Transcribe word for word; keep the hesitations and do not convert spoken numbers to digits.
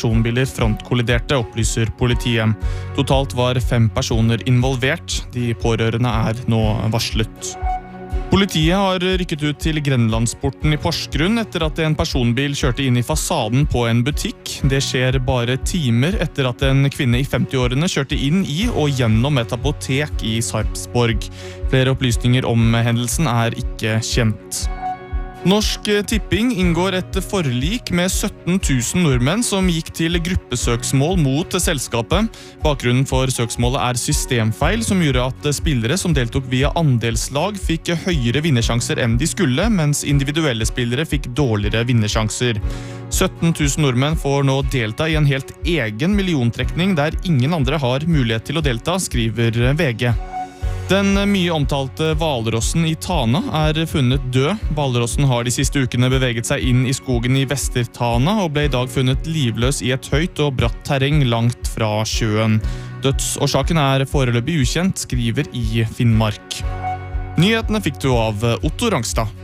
personbiler frontkolliderte, opplyser politiet. Totalt var fem personer involvert. De pårørende er nå varslet. Politiet har rykket ut til Grenlandsporten i Porsgrunn etter at en personbil kjørte inn i fasaden på en butikk. Det skjer bare timer etter at en kvinne i femti-årene kjørte inn i og gjennom et apotek i Sarpsborg. Flere opplysninger om hendelsen er ikke kjent. Norsk Tipping inngår et forlik med sytten tusen nordmenn som gikk til gruppesøksmål mot selskapet. Bakgrunnen for søksmålet er systemfeil som gjorde at spillere som deltok via andelslag fikk høyere vinnersjanser enn de skulle, mens individuelle spillere fikk dårligere vinnersjanser. sytten tusen nordmenn får nå delta i en helt egen milliontrekning der ingen andre har mulighet til å delta, skriver V G. Den mye omtalte hvalrossen i Tana er funnet død. Hvalrossen har de siste ukene beveget seg inn i skogen i Vester-Tana og ble i dag funnet livløs i et høyt og bratt terreng langt fra sjøen. Dødsårsaken er foreløpig ukjent, skriver i Finnmark. Nyhetene fikk du av Otto Rangstad.